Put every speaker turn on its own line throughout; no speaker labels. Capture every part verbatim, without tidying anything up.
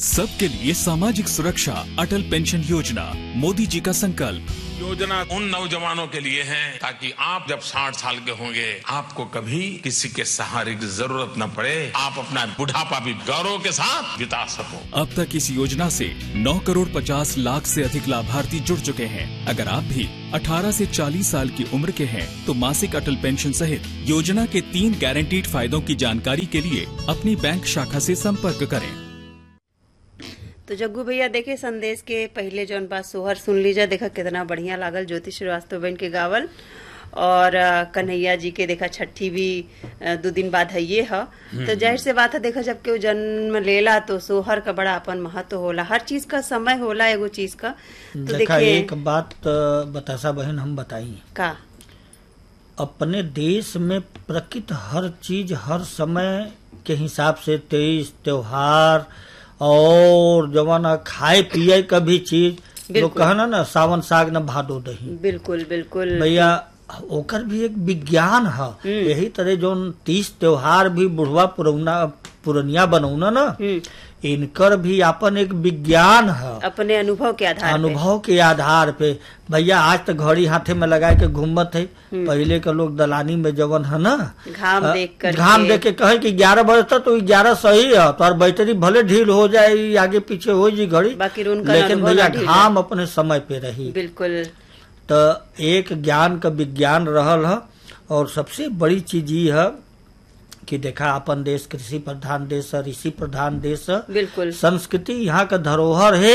सबके लिए सामाजिक सुरक्षा, अटल पेंशन योजना, मोदी जी का संकल्प।
योजना उन नौजवानों के लिए है ताकि आप जब साठ साल के होंगे आपको कभी किसी के सहारे की जरूरत न पड़े, आप अपना बुढ़ापा भी गौरव के साथ बिता सको।
अब तक इस योजना से नौ करोड़ पचास लाख से अधिक लाभार्थी जुड़ चुके हैं। अगर आप भी अठारह से चालीस साल की उम्र के हैं तो मासिक अटल पेंशन सहित योजना के तीन गारंटीड फायदों की जानकारी के लिए अपनी बैंक शाखा से संपर्क करें।
तो जग्गू भैया देखे संदेश के पहले जौन बात सोहर सुन लीजा, देखा कितना बढ़िया लागल ज्योति श्रीवास्तव बहन के गावल, और कन्हैया जी के देखा छठी भी दो दिन बाद है ये है। तो जाहिर से बात है, देखा जब के जन्म लेला तो सोहर का बड़ा अपन महत्व होला, हर चीज का समय होला एगो चीज का। तो
देखा एक बात बतासा बहन हम बताई
का,
अपने देश में प्रकृति हर चीज हर समय के हिसाब से तेईस त्योहार और जवाना खाए पिए का भी चीज लोग कहना ना सावन साग न भादो दही, बिल्कुल बिल्कुल भैया ओकर भी एक विज्ञान है। यही तरह जो तीस त्योहार भी बुढ़वा पुरौना पुरनिया बनौना ना, इनकर भी अपन एक विज्ञान है,
अपने अनुभव के आधार
अनुभव के आधार पे। भैया आज तो घड़ी हाथे में लगा के घूमत है, पहले के लोग दलानी में जवन है ना
घाम देख कर
घाम देख के कहे कि ग्यारह बजे तक तो ग्यारह सही है, तो बैटरी भले ढील हो जाए आगे पीछे हो जी घड़ी, लेकिन भैया घाम अपने समय पे रही।
बिल्कुल,
तो एक ज्ञान का विज्ञान रहल है। और सबसे बड़ी चीज ये है कि देखा अपन देश कृषि प्रधान देश है, ऋषि प्रधान देश है,
बिल्कुल
संस्कृति यहाँ का धरोहर है।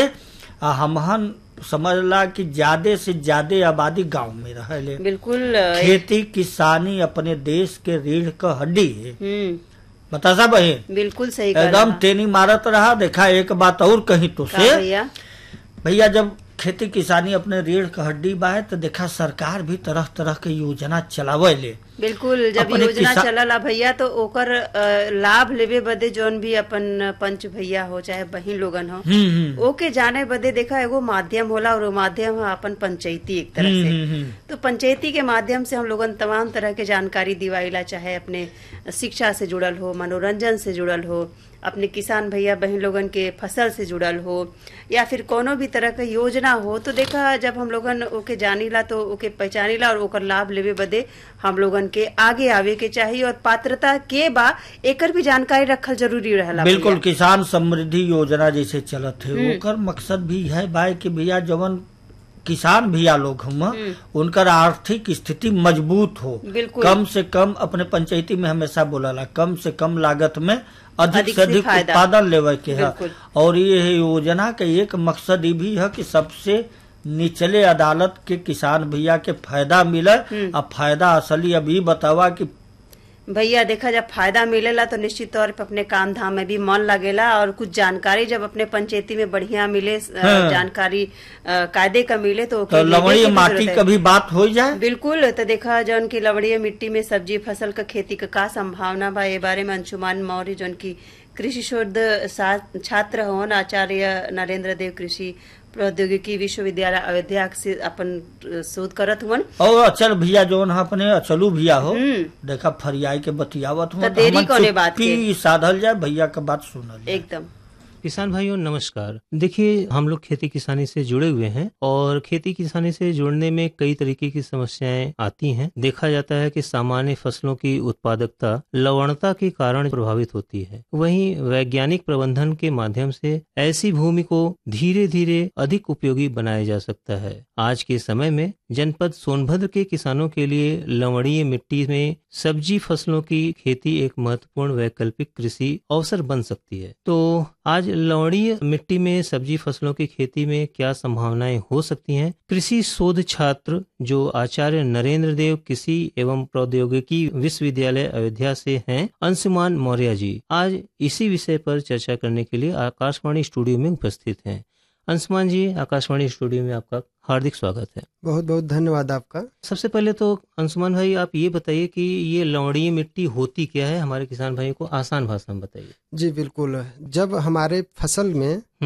हमहन समझला कि ज्यादा से ज्यादा आबादी गांव में रहे,
बिल्कुल
खेती किसानी अपने देश के रीढ़ का हड्डी है। बता सा बहन,
बिल्कुल सही
एकदम टेनी मारत रहा। देखा एक बात और कहीं तो से भैया भैया जब खेती किसानी अपने रीढ़ का हड्डी बा तो देखा सरकार भी तरह तरह के योजना चलावे ले।
बिल्कुल, जब योजना चलला भैया तो ओकर लाभ लेवे बदे जौन भी अपन पंच भैया हो चाहे बहिन लोगन हो ओके जाने बदे देखा एगो माध्यम होला, और वो माध्यम है अपन पंचायती एक तरह से। तो पंचायती के माध्यम से हम लोगन तमाम तरह के जानकारी दिवाइला, चाहे अपने शिक्षा से जुड़ल हो, मनोरंजन से जुड़ल हो, अपने किसान भैया बहन लोगन के फसल से जुड़ल हो, या फिर कोनो भी तरह का योजना हो। तो देखा जब हम लोगन ओके जानीला तो ओके पहचानीला, और ओकर लाभ लेवे बदे हम लोगन के आगे आवे के चाहिए, और पात्रता के बा एकर भी जानकारी रखल जरूरी रहला।
बिल्कुल, किसान समृद्धि योजना जैसे चलत है ओकर मकसद भी है भाई कि भैया जवन किसान भैया लोग हम उनकर आर्थिक स्थिति मजबूत हो, कम से कम अपने पंचायती में हमेशा बोला कम से कम लागत में अधिक, अधिक से अधिक उत्पादन लेवे के है। और ये योजना का एक मकसद ये भी है कि सबसे निचले अदालत के किसान भैया के फायदा मिले। अब फायदा असली अभी बतावा कि
भैया देखा जब फायदा मिलेला तो निश्चित तौर पे अपने काम धाम में भी मन लगेला, और कुछ जानकारी जब अपने पंचायती में बढ़िया मिले, हाँ। जानकारी कायदे का मिले तो,
तो लवणीय माटी का भी बात हो जाए।
बिल्कुल, तो देखा जौन की लवणीय मिट्टी में सब्जी फसल का खेती का का संभावना बा, ये बारे में अंशुमान मौर्य जौन की कृषि शोध छात्र होन, आचार्य नरेंद्र देव कृषि प्रौद्योगिकी विश्वविद्यालय अयोध्या से अपन शोध करत हुआ।
और अचल भैया जो अपने अचलू भैया हो देखा फरियाई के बतियावत हुआ,
देरी कोने बात
के साधल जाए भैया का बात सुनल
एकदम।
किसान भाइयों नमस्कार। देखिए हम लोग खेती किसानी से जुड़े हुए हैं, और खेती किसानी से जुड़ने में कई तरीके की समस्याएं आती हैं। देखा जाता है कि सामान्य फसलों की उत्पादकता लवणता के कारण प्रभावित होती है। वहीं वैज्ञानिक प्रबंधन के माध्यम से ऐसी भूमि को धीरे धीरे अधिक उपयोगी बनाया जा सकता है। आज के समय में जनपद सोनभद्र के किसानों के लिए लवणीय मिट्टी में सब्जी फसलों की खेती एक महत्वपूर्ण वैकल्पिक कृषि अवसर बन सकती है। तो आज लवणीय मिट्टी में सब्जी फसलों की खेती में क्या संभावनाएं हो सकती हैं, कृषि शोध छात्र जो आचार्य नरेंद्र देव कृषि एवं प्रौद्योगिकी विश्वविद्यालय अयोध्या से हैं, अंशुमान मौर्य जी आज इसी विषय पर चर्चा करने के लिए आकाशवाणी स्टूडियो में उपस्थित हैं। अंशुमान जी, आकाशवाणी स्टूडियो में आपका हार्दिक स्वागत है।
बहुत बहुत धन्यवाद आपका।
सबसे पहले तो अंशुमान भाई आप ये बताइए कि ये लवणीय मिट्टी होती क्या है, हमारे किसान भाई को आसान भाषा में बताइए।
जी बिल्कुल, जब हमारे फसल में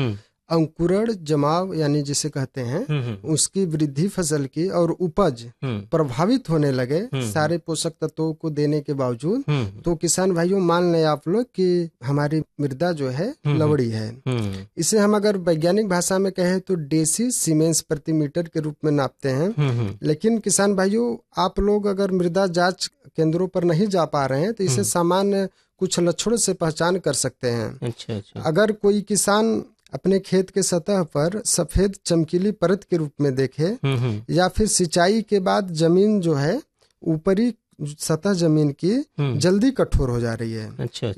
अंकुरण जमाव यानी जिसे कहते हैं उसकी वृद्धि फसल की और उपज प्रभावित होने लगे सारे पोषक तत्वों को देने के बावजूद, तो किसान भाइयों मान लें आप लोग कि हमारी मृदा जो है लवड़ी है। इसे हम अगर वैज्ञानिक भाषा में कहें तो डेसी सीमेंस प्रति मीटर के रूप में नापते हैं। लेकिन किसान भाइयों आप लोग अगर मृदा जांच केंद्रों पर नहीं जा पा रहे हैं तो इसे सामान्य कुछ लक्षणों से पहचान कर सकते हैं।
अच्छा, अच्छा।
अगर कोई किसान अपने खेत के सतह पर सफेद चमकीली परत के रूप में देखे या फिर सिंचाई के बाद जमीन जो है ऊपरी सतह जमीन की जल्दी कठोर हो जा रही है,
अच्छा,